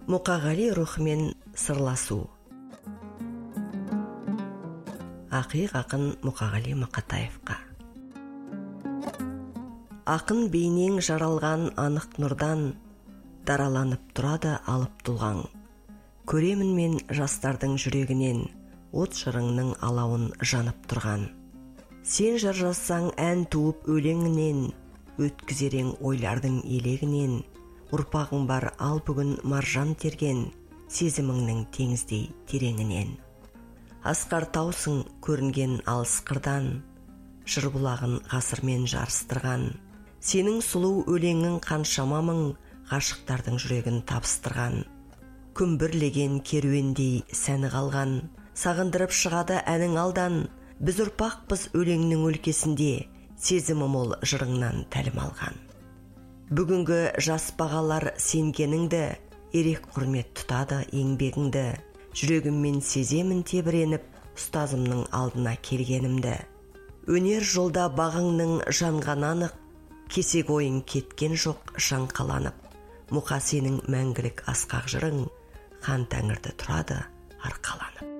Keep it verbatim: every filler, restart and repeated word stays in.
Мұқағали рухымен сырласу. Ақиқ ақын Мұқағали Мақатаевқа. Ақын бейнең жаралған анық нұрдан, дараланып тұрады алып тұлғаң. Көремін мен жастардың жүрегінен, от шырыңның алауын жанып тұрған. Сен жыр жазсаң ән туып өлеңінен, өткізерең ойлардың елегінен. Ұрпағың бар ал бүгін маржан терген, сезіміңнің теңіздей тереңінен. Асқар таусың көрінген алыс қырдан, жыр бұлағын ғасырмен жарыстырған. Сенің сұлу өлеңің қаншама мың, ғашықтардың жүрегін табыстырған. Күмбірлеген керуендей сәні қалған, сағындырып шығады әнің алдан. Біз ұрпақпыз өлеңнің өлкесінде, сезімі мол жырыңнан тәлім алған. Бүгінгі жас бағалар сенгеніңді, ерек құрмет тұтады еңбегіңді. Жүрегіммен сеземін тебіреніп, ұстазымның алдына келгенімді. Өнер жолда бағыңның жанған анық, кесек ойың кеткен жоқ жаңқаланып. Мұқа сенің мәңгілік асқақ жырың, хан тәңірді тұрады арқаланып.